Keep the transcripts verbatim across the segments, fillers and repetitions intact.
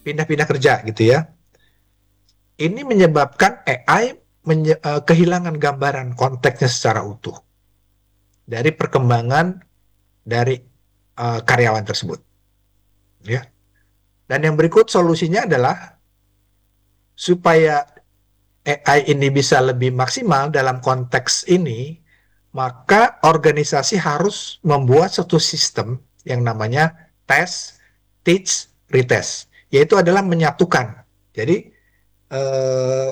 pindah-pindah kerja gitu ya. Ini menyebabkan A I menye- uh, kehilangan gambaran konteksnya secara utuh dari perkembangan dari uh, karyawan tersebut. Ya. Dan yang berikut solusinya adalah supaya A I ini bisa lebih maksimal dalam konteks ini, maka organisasi harus membuat suatu sistem yang namanya test, teach, retest, yaitu adalah menyatukan. Jadi eh,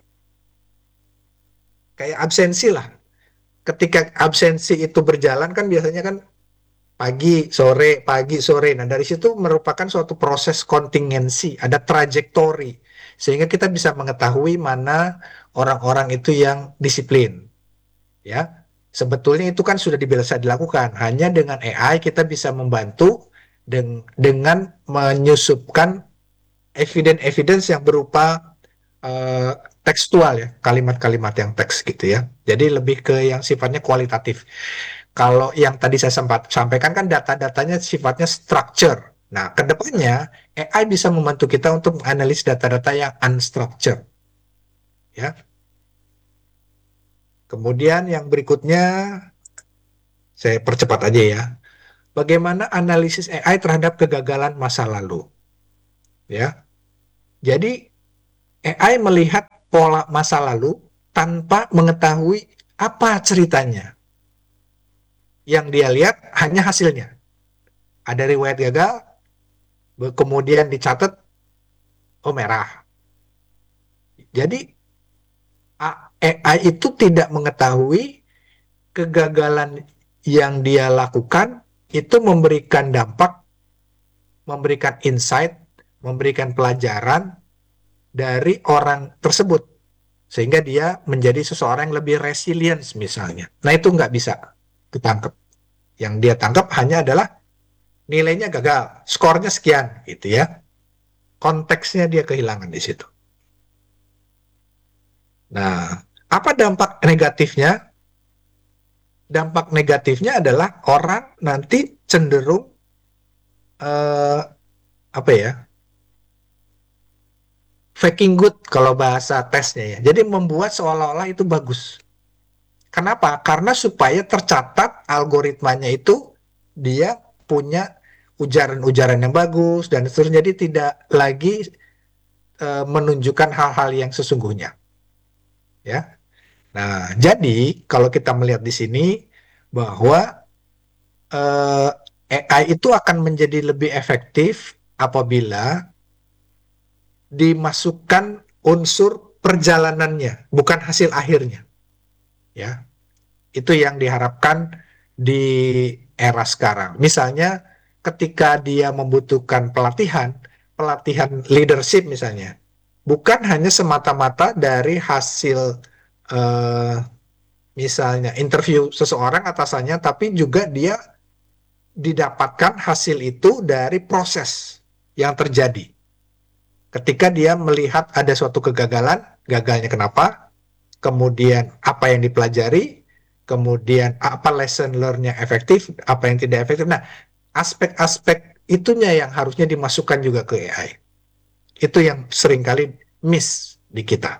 kayak absensi lah. Ketika absensi itu berjalan kan biasanya kan pagi, sore, pagi, sore. Nah, dari situ merupakan suatu proses kontingensi, ada trajektori. Sehingga kita bisa mengetahui mana orang-orang itu yang disiplin. Ya, sebetulnya itu kan sudah bisa dilakukan. Hanya dengan A I kita bisa membantu deng- dengan menyusupkan evidence-evidence yang berupa eh, tekstual ya, kalimat-kalimat yang teks gitu ya. Jadi lebih ke yang sifatnya kualitatif. Kalau yang tadi saya sempat sampaikan kan data-datanya sifatnya structure. Nah, kedepannya A I bisa membantu kita untuk menganalisis data-data yang unstructured, ya. Kemudian yang berikutnya saya percepat aja ya. Bagaimana analisis A I terhadap kegagalan masa lalu, ya. Jadi A I melihat pola masa lalu tanpa mengetahui apa ceritanya. Yang dia lihat hanya hasilnya. Ada riwayat gagal, kemudian dicatat, oh merah. Jadi A I itu tidak mengetahui kegagalan yang dia lakukan itu memberikan dampak, memberikan insight, memberikan pelajaran dari orang tersebut. Sehingga dia menjadi seseorang yang lebih resilient misalnya. Nah itu nggak bisa ditangkap. Yang dia tangkap hanya adalah nilainya gagal, skornya sekian gitu ya. Konteksnya dia kehilangan di situ. Nah, apa dampak negatifnya? Dampak negatifnya adalah orang nanti cenderung eh, apa ya? Faking good kalau bahasa tesnya ya. Jadi membuat seolah-olah itu bagus. Kenapa? Karena supaya tercatat algoritmanya itu dia punya ujaran-ujaran yang bagus dan seterusnya. Jadi tidak lagi eh, menunjukkan hal-hal yang sesungguhnya. Ya. Nah, jadi kalau kita melihat di sini bahwa eh, A I itu akan menjadi lebih efektif apabila dimasukkan unsur perjalanannya, bukan hasil akhirnya. Ya, itu yang diharapkan di era sekarang. Misalnya, ketika dia membutuhkan pelatihan, pelatihan leadership misalnya, bukan hanya semata-mata dari hasil eh, misalnya interview seseorang atasannya, tapi juga dia didapatkan hasil itu dari proses yang terjadi. Ketika dia melihat ada suatu kegagalan, gagalnya kenapa, kemudian apa yang dipelajari, kemudian apa lesson learn-nya efektif, apa yang tidak efektif. Nah, aspek-aspek itunya yang harusnya dimasukkan juga ke A I. Itu yang seringkali miss di kita.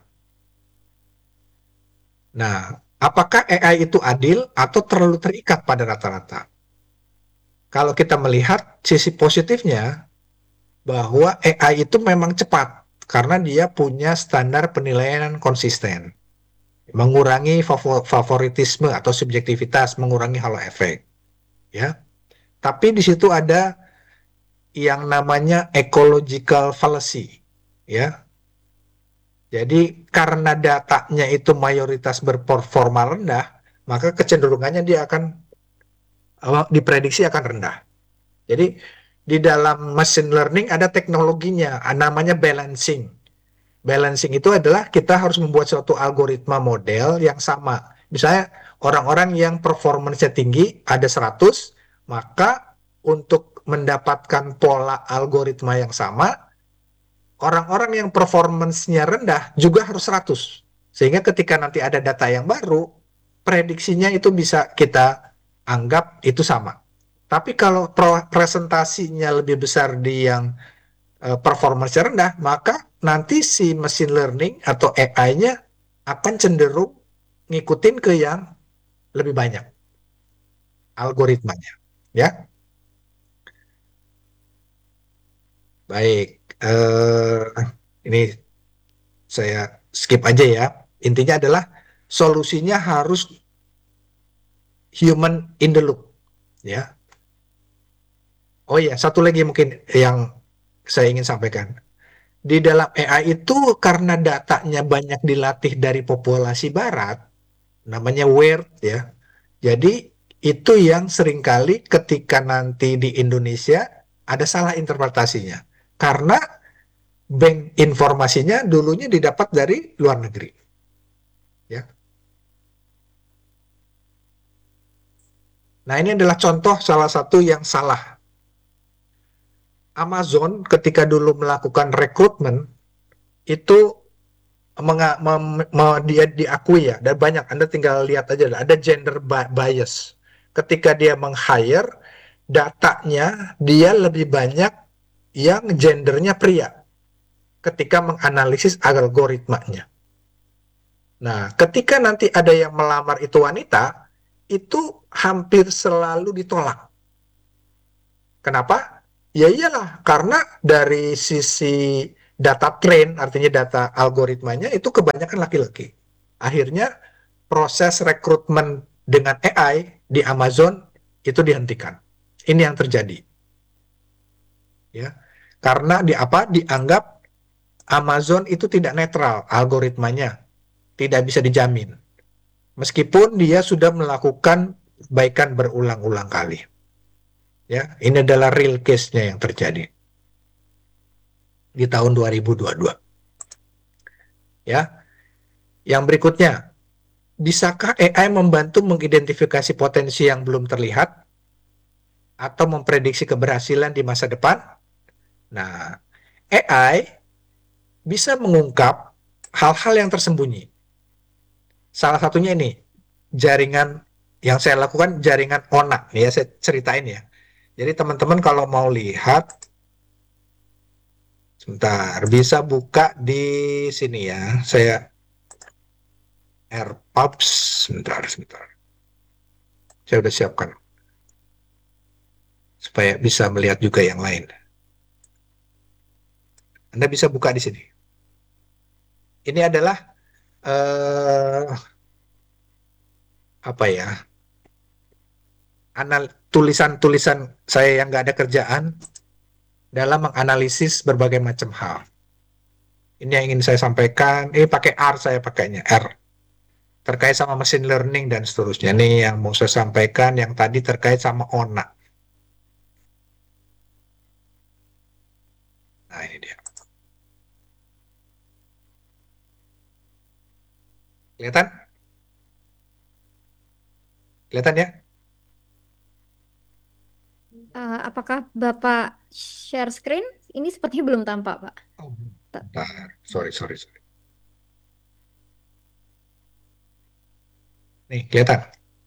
Nah, apakah A I itu adil atau terlalu terikat pada rata-rata? Kalau kita melihat sisi positifnya, bahwa A I itu memang cepat karena dia punya standar penilaian yang konsisten, mengurangi favoritisme atau subjektivitas, mengurangi halo efek, ya. Tapi di situ ada yang namanya ecological fallacy, ya. Jadi karena datanya itu mayoritas berperforma rendah, maka kecenderungannya dia akan eh, diprediksi akan rendah. Jadi di dalam machine learning ada teknologinya, namanya balancing. Balancing itu adalah kita harus membuat suatu algoritma model yang sama. Misalnya orang-orang yang performance-nya tinggi ada seratus, maka untuk mendapatkan pola algoritma yang sama, orang-orang yang performance-nya rendah juga harus seratus. Sehingga ketika nanti ada data yang baru, prediksinya itu bisa kita anggap itu sama. Tapi kalau presentasinya lebih besar di yang uh, performance rendah, maka nanti si machine learning atau A I-nya akan cenderung ngikutin ke yang lebih banyak algoritmanya. Ya, baik. Eh, ini saya skip aja ya. Intinya adalah solusinya harus human in the loop. Ya. Oh iya, satu lagi mungkin yang saya ingin sampaikan. Di dalam A I itu karena datanya banyak dilatih dari populasi barat, namanya weird ya. Jadi itu yang seringkali ketika nanti di Indonesia ada salah interpretasinya. Karena bank informasinya dulunya didapat dari luar negeri. Ya. Nah ini adalah contoh salah satu yang salah. Amazon ketika dulu melakukan rekrutmen itu menga- mem- me- dia diakui ya, dan banyak Anda tinggal lihat aja ada gender bias. Ketika dia meng-hire, datanya dia lebih banyak yang gendernya pria ketika menganalisis algoritmanya. Nah, ketika nanti ada yang melamar itu wanita, itu hampir selalu ditolak. Kenapa? Ya iyalah, karena dari sisi data train, artinya data algoritmanya itu kebanyakan laki-laki. Akhirnya proses rekrutmen dengan A I di Amazon itu dihentikan. Ini yang terjadi, ya. Karena di apa? Dianggap Amazon itu tidak netral algoritmanya, tidak bisa dijamin. Meskipun dia sudah melakukan perbaikan berulang-ulang kali. Ya, ini adalah real case-nya yang terjadi di tahun dua ribu dua puluh dua. Ya, yang berikutnya, bisakah A I membantu mengidentifikasi potensi yang belum terlihat atau memprediksi keberhasilan di masa depan? Nah, A I bisa mengungkap hal-hal yang tersembunyi. Salah satunya ini, jaringan yang saya lakukan jaringan onak. Nih ya, saya ceritain ya. Jadi teman-teman kalau mau lihat, sebentar, bisa buka di sini ya. Saya AirPods, sebentar, sebentar. Saya udah siapkan supaya bisa melihat juga yang lain. Anda bisa buka di sini. Ini adalah eh, apa ya? Anal tulisan-tulisan saya yang nggak ada kerjaan dalam menganalisis berbagai macam hal. Ini yang ingin saya sampaikan. Ini pakai R, saya pakainya R. Terkait sama machine learning dan seterusnya. Ini yang mau saya sampaikan. Yang tadi terkait sama O N A. Nah ini dia. Kelihatan? Kelihatan ya? Eh, apakah Bapak share screen? Ini sepertinya belum tampak, Pak. Oh, Ta- bentar. Sorry, sorry, sorry. Nih, kelihatan?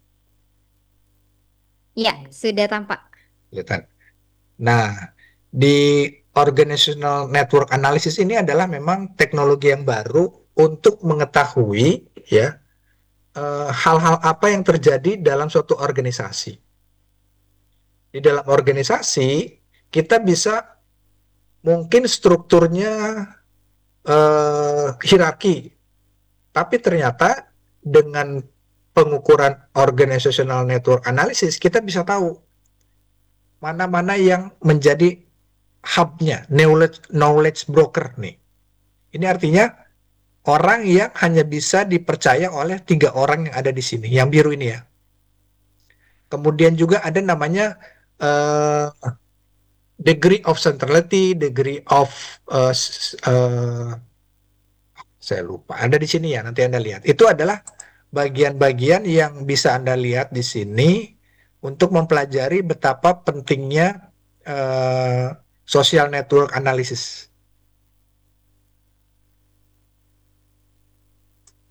Ya, sudah tampak. Kelihatan. Nah, di organizational network analysis ini adalah memang teknologi yang baru untuk mengetahui ya eh, hal-hal apa yang terjadi dalam suatu organisasi. Di dalam organisasi kita bisa mungkin strukturnya eh, hierarki, tapi ternyata dengan pengukuran organizational network analysis kita bisa tahu mana-mana yang menjadi hubnya, knowledge knowledge broker nih. Ini artinya orang yang hanya bisa dipercaya oleh tiga orang yang ada di sini, yang biru ini ya. Kemudian juga ada namanya uh, degree of centrality, degree of uh, uh, saya lupa. Ada di sini ya, nanti Anda lihat. Itu adalah bagian-bagian yang bisa Anda lihat di sini untuk mempelajari betapa pentingnya uh, social network analysis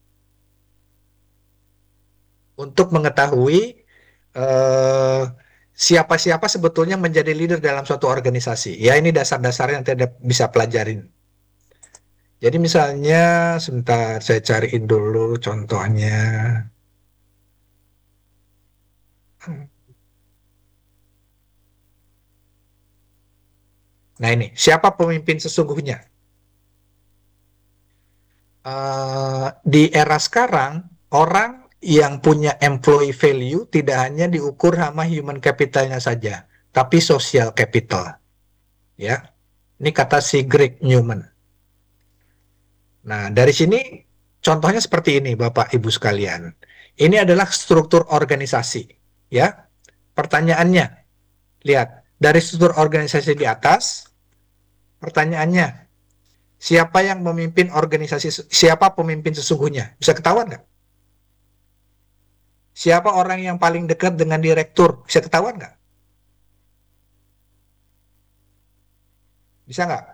untuk mengetahui uh, siapa-siapa sebetulnya menjadi leader dalam suatu organisasi. Ya, ini dasar-dasarnya yang tidak bisa pelajarin. Jadi misalnya, sebentar saya cariin dulu contohnya. Nah ini, siapa pemimpin sesungguhnya? Uh, di era sekarang, orang yang punya employee value tidak hanya diukur sama human capitalnya saja, tapi social capital. Ya, ini kata si Greg Newman. Nah, dari sini contohnya seperti ini, Bapak Ibu sekalian. Ini adalah struktur organisasi, ya. Pertanyaannya, lihat, dari struktur organisasi di atas, pertanyaannya, siapa yang memimpin organisasi, siapa pemimpin sesungguhnya? Bisa ketahuan nggak? Siapa orang yang paling dekat dengan direktur? Bisa ketahuan nggak? Bisa nggak?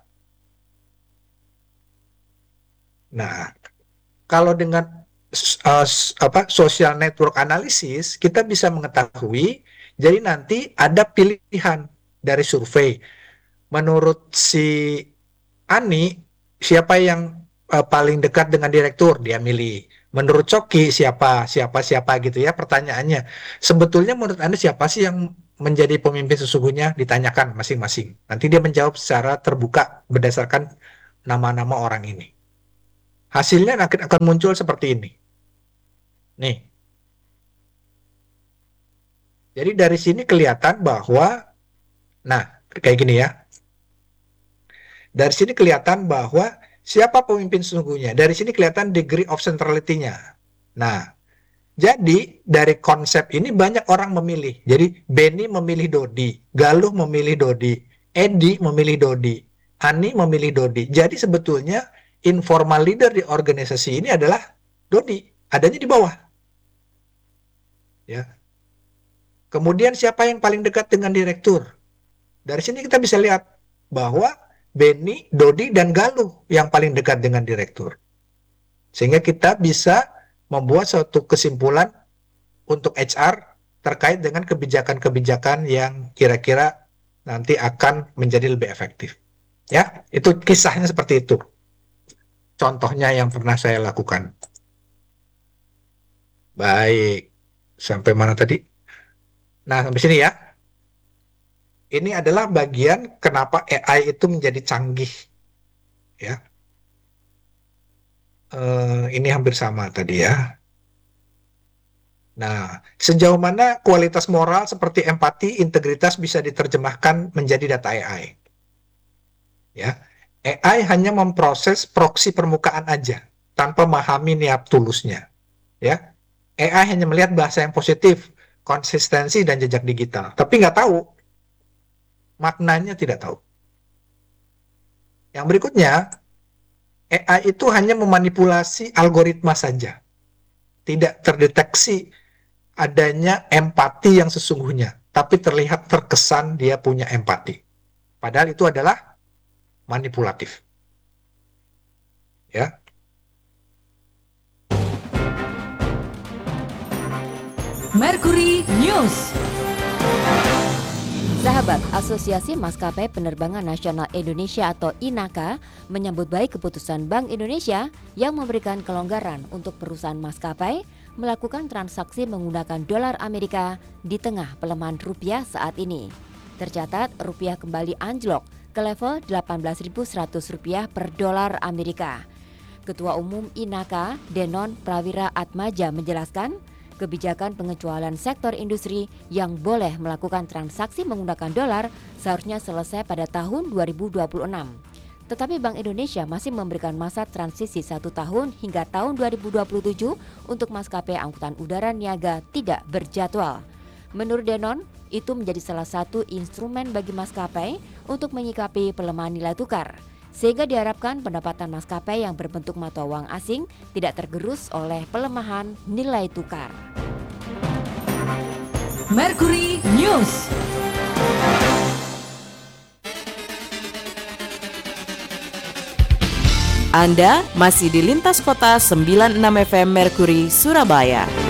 Nah, kalau dengan uh, apa social network analysis, kita bisa mengetahui, jadi nanti ada pilihan dari survei. Menurut si Ani, siapa yang uh, paling dekat dengan direktur, dia milih. Menurut Coki, siapa, siapa, siapa gitu ya pertanyaannya. Sebetulnya menurut Anda siapa sih yang menjadi pemimpin sesungguhnya? Ditanyakan masing-masing. Nanti dia menjawab secara terbuka berdasarkan nama-nama orang ini. Hasilnya akan muncul seperti ini. Nih. Jadi dari sini kelihatan bahwa, nah kayak gini ya. Dari sini kelihatan bahwa siapa pemimpin sesungguhnya. Dari sini kelihatan degree of centrality-nya. Nah, jadi dari konsep ini banyak orang memilih. Jadi Benny memilih Dodi, Galuh memilih Dodi, Edi memilih Dodi, Ani memilih Dodi. Jadi sebetulnya informal leader di organisasi ini adalah Dodi, adanya di bawah. Ya. Kemudian siapa yang paling dekat dengan direktur? Dari sini kita bisa lihat bahwa Benny, Dodi, dan Galuh yang paling dekat dengan direktur. Sehingga kita bisa membuat suatu kesimpulan untuk H R terkait dengan kebijakan-kebijakan yang kira-kira nanti akan menjadi lebih efektif. Ya, itu kisahnya seperti itu. Contohnya yang pernah saya lakukan. Baik, sampai mana tadi? Nah, sampai sini ya. Ini adalah bagian kenapa A I itu menjadi canggih. Ya, uh, ini hampir sama tadi ya. Nah, sejauh mana kualitas moral seperti empati, integritas bisa diterjemahkan menjadi data A I? Ya, A I hanya memproses proksi permukaan aja, tanpa memahami niat tulusnya. Ya, A I hanya melihat bahasa yang positif, konsistensi dan jejak digital, tapi nggak tahu maknanya, tidak tahu. Yang berikutnya, A I itu hanya memanipulasi algoritma saja, tidak terdeteksi adanya empati yang sesungguhnya, tapi terlihat terkesan dia punya empati. Padahal itu adalah manipulatif. Ya. Mercury News. Sahabat, Asosiasi Maskapai Penerbangan Nasional Indonesia atau INAKA menyambut baik keputusan Bank Indonesia yang memberikan kelonggaran untuk perusahaan maskapai melakukan transaksi menggunakan dolar Amerika di tengah pelemahan rupiah saat ini. Tercatat rupiah kembali anjlok ke level delapan belas ribu seratus rupiah per dolar Amerika. Ketua Umum INAKA, Denon Prawira Atmaja menjelaskan, kebijakan pengecualian sektor industri yang boleh melakukan transaksi menggunakan dolar seharusnya selesai pada tahun dua ribu dua puluh enam. Tetapi Bank Indonesia masih memberikan masa transisi satu tahun hingga tahun dua ribu dua puluh tujuh untuk maskapai angkutan udara niaga tidak berjadwal. Menurut Denon, itu menjadi salah satu instrumen bagi maskapai untuk menyikapi pelemahan nilai tukar, sehingga diharapkan pendapatan maskapai yang berbentuk mata uang asing tidak tergerus oleh pelemahan nilai tukar. Mercury News. Anda masih di Lintas Kota sembilan puluh enam F M Mercury Surabaya.